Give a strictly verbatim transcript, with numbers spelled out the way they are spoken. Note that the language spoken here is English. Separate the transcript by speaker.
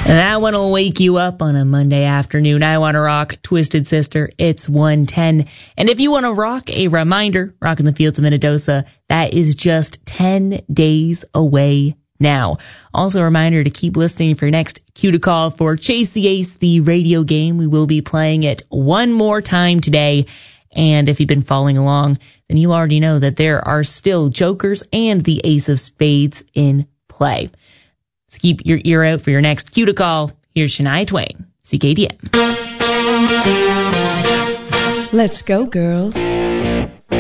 Speaker 1: That one will wake you up on a Monday afternoon. I Want to Rock, Twisted Sister. It's one ten. And if you want to rock, a reminder, Rock in the Fields of Minnedosa, that is just ten days away now. Also a reminder to keep listening for your next cue to call for Chase the Ace, the radio game. We will be playing it one more time today. And if you've been following along, then you already know that there are still jokers and the ace of spades in play. So keep your ear out for your next cue to call. Here's Shania Twain, C K D M.
Speaker 2: Let's go, girls.